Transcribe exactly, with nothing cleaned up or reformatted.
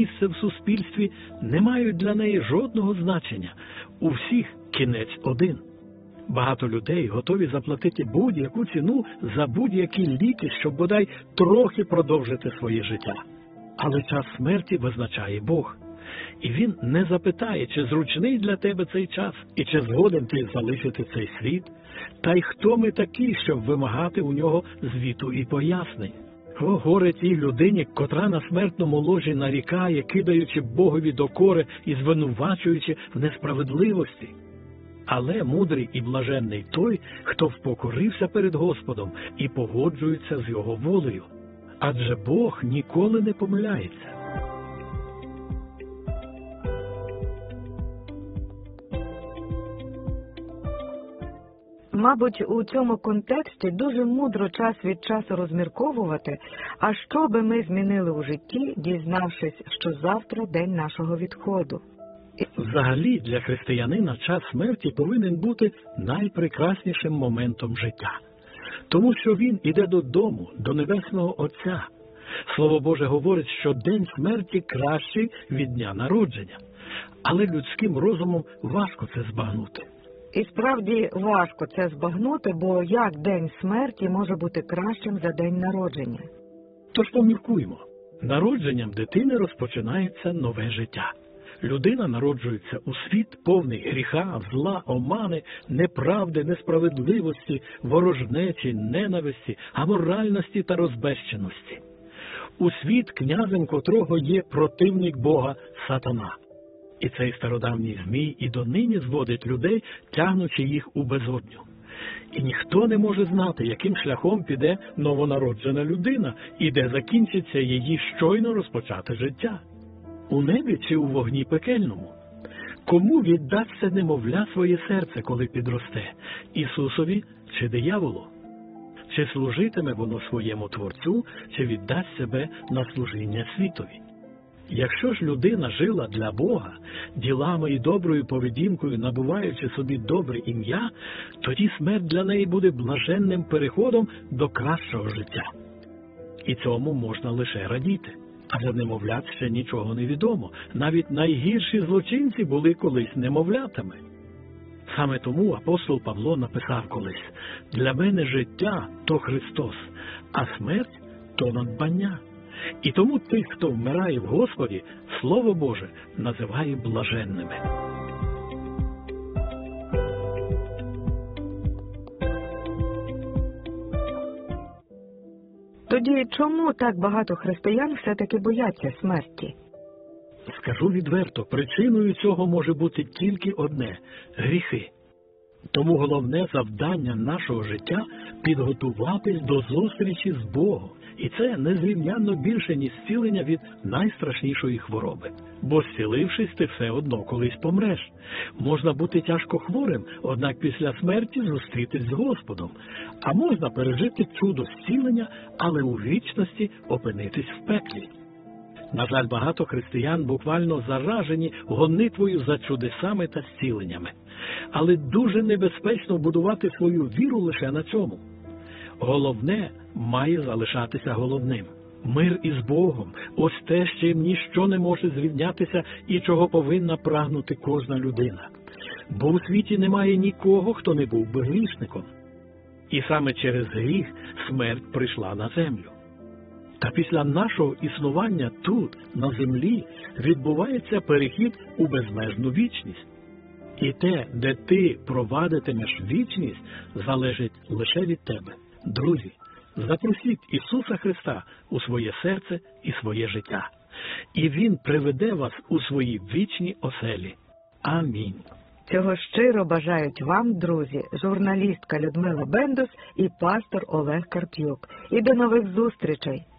місце в суспільстві не мають для неї жодного значення. У всіх кінець один. Багато людей готові заплатити будь-яку ціну за будь-які ліки, щоб бодай трохи продовжити своє життя. Але час смерті визначає Бог. І Він не запитає, чи зручний для тебе цей час, і чи згоден ти залишити цей світ, та й хто ми такі, щоб вимагати у нього звіту і пояснень. О, горе тій людині, котра на смертному ложі нарікає, кидаючи Богові докори і звинувачуючи в несправедливості. Але мудрий і блаженний той, хто впокорився перед Господом і погоджується з Його волею. Адже Бог ніколи не помиляється. Мабуть, у цьому контексті дуже мудро час від часу розмірковувати, а що би ми змінили у житті, дізнавшись, що завтра день нашого відходу. Взагалі, для християнина час смерті повинен бути найпрекраснішим моментом життя. Тому що він іде додому, до Небесного Отця. Слово Боже говорить, що день смерті кращий від дня народження. Але людським розумом важко це збагнути. І справді важко це збагнути, бо як день смерті може бути кращим за день народження? Тож поміркуємо. Народженням дитини розпочинається нове життя. Людина народжується у світ повний гріха, зла, омани, неправди, несправедливості, ворожнечі, ненависті, аморальності та розбещеності. У світ, князем котрого є противник Бога Сатана. І цей стародавній змій і донині зводить людей, тягнучи їх у безодню. І ніхто не може знати, яким шляхом піде новонароджена людина і де закінчиться її щойно розпочате життя. У небі чи у вогні пекельному? Кому віддасться немовля своє серце, коли підросте? Ісусові чи дияволу? Чи служитиме воно своєму Творцю, чи віддасть себе на служіння світові? Якщо ж людина жила для Бога, ділами і доброю поведінкою набуваючи собі добре ім'я, тоді смерть для неї буде блаженним переходом до кращого життя. І цьому можна лише радіти. А за немовлят ще нічого не відомо. Навіть найгірші злочинці були колись немовлятами. Саме тому апостол Павло написав колись: «Для мене життя – то Христос, а смерть – то надбання». І тому тих, хто вмирає в Господі, Слово Боже називає блаженними. Тоді чому так багато християн все-таки бояться смерті? Скажу відверто, причиною цього може бути тільки одне – гріхи. Тому головне завдання нашого життя – підготуватись до зустрічі з Богом. І це незрівнянно більше, ніж зцілення від найстрашнішої хвороби. Бо зцілившись, ти все одно колись помреш. Можна бути тяжко хворим, однак після смерті зустрітись з Господом. А можна пережити чудо зцілення, але у вічності опинитись в пеклі. На жаль, багато християн буквально заражені гонитвою за чудесами та зціленнями. Але дуже небезпечно будувати свою віру лише на цьому. Головне має залишатися головним. Мир із Богом – ось те, з чим ніщо не може зрівнятися і чого повинна прагнути кожна людина. Бо у світі немає нікого, хто не був би грішником. І саме через гріх смерть прийшла на землю. Та після нашого існування тут, на землі, відбувається перехід у безмежну вічність. І те, де ти провадитимеш вічність, залежить лише від тебе. Друзі, запросіть Ісуса Христа у своє серце і своє життя. І Він приведе вас у свої вічні оселі. Амінь. Цього щиро бажають вам, друзі, журналістка Людмила Бендус і пастор Олег Карп'юк. І до нових зустрічей!